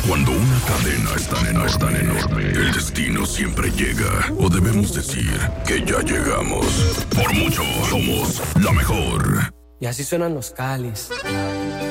Cuando una cadena es tan enorme, el destino siempre llega. O debemos decir que ya llegamos. Por mucho, somos la mejor. Y así suenan los Cáliz.